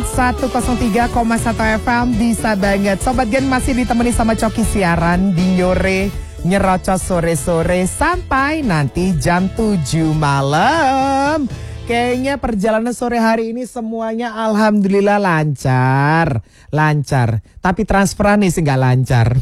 103,1 FM bisa banget. Sobat Gen masih ditemani sama Coki siaran di Nyore Nyerocos sore-sore sampai nanti jam 7 malam. Kayaknya perjalanan sore hari ini semuanya alhamdulillah lancar. Tapi transferan nih sih gak lancar.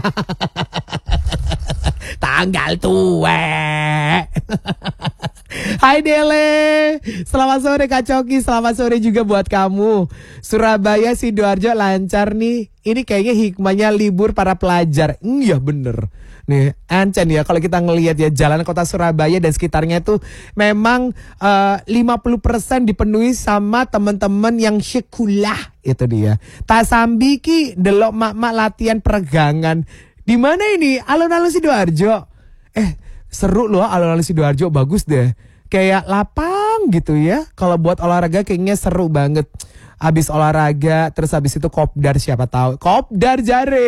Tanggal tua. Hai Dele, selamat sore Kak Coki, selamat sore juga buat kamu. Surabaya Sidoarjo lancar nih. Ini kayaknya hikmahnya libur para pelajar. Iya bener. Nih, Ancen ya kalau kita ngelihat ya jalan kota Surabaya dan sekitarnya itu memang 50% dipenuhi sama teman-teman yang sekolah. Itu dia. Tasambi ki delok mak-mak latihan peregangan. Di mana ini? Alun-alun Sidoarjo. Seru loh alun-alun Sidoarjo, bagus deh. Kayak lapang gitu ya. Kalau buat olahraga kayaknya seru banget. Habis olahraga, terus habis itu kopdar siapa tahu. Kopdar jare.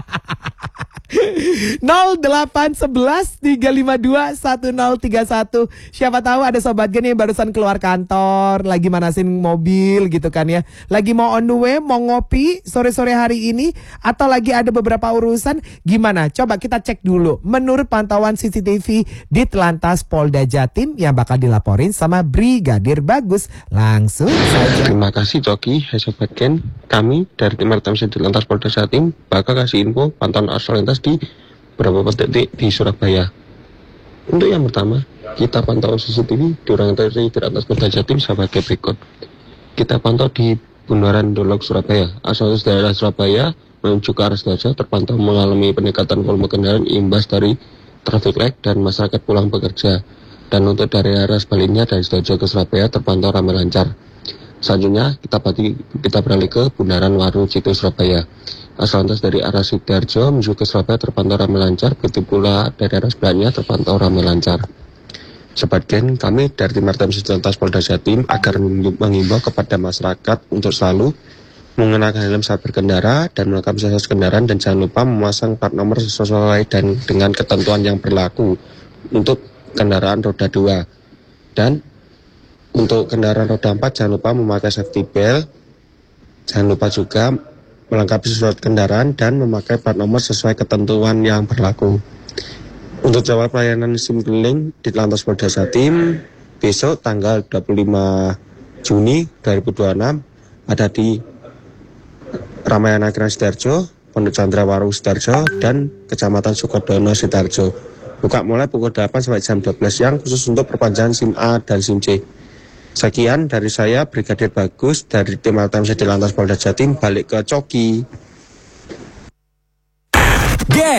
0811 352 1031. Siapa tahu ada sobat Gen yang barusan keluar kantor, lagi manasin mobil gitu kan ya. Lagi mau on the way, mau ngopi sore-sore hari ini, atau lagi ada beberapa urusan. Gimana? Coba kita cek dulu. Menurut pantauan CCTV di Telantas Polda Jatim yang bakal dilaporin sama Brigadir Bagus. Langsung saja. Terima kasih Coki, hai sobat Gen. Kami dari tim Artemisi di Telantas Polda Jatim bakal kasih info pantauan arus lalu lintas di beberapa titik di Surabaya. Untuk yang pertama, kita pantau CCTV di orientasi di atas Polda Jatim sebagai berikut. Kita pantau di Bundaran Dolok Surabaya. Asal daerah Surabaya menuju ke arah Sidoarjo terpantau mengalami peningkatan volume kendaraan imbas dari traffic light dan masyarakat pulang bekerja. Dan untuk dari arah sebaliknya dari Sidoarjo ke Surabaya terpantau ramai lancar. Selanjutnya kita beralih ke Bundaran Waru Citu Surabaya. Asal lantas dari arah Sidoarjo menuju ke Surabaya terpantau ramai lancar, begitu pula dari arah sebelahnya terpantau ramai lancar. Sobat Gen, kami dari tim Artemisi Telantas Polda Jatim agar mengimbau kepada masyarakat untuk selalu mengenakan helm saat berkendara dan melengkapi aksesoris kendaraan, dan jangan lupa memasang plat nomor sesuai dan dengan ketentuan yang berlaku untuk kendaraan roda 2. Dan untuk kendaraan roda 4 jangan lupa memakai safety belt. Jangan lupa juga melengkapi surat kendaraan dan memakai plat nomor sesuai ketentuan yang berlaku. Untuk jadwal pelayanan SIM keliling di Telantas Polda Jatim besok tanggal 25 Juni 2026 ada di Ramayana Kira Sidoarjo, Pondok Chandra Waru Sidoarjo, dan Kecamatan Sukodono Sidoarjo. Buka mulai pukul 8 sampai jam 12 siang khusus untuk perpanjangan SIM A dan SIM C. Sekian dari saya, Brigadir Bagus dari tim Artemisi di Telantas Polda Jatim, balik ke Coki.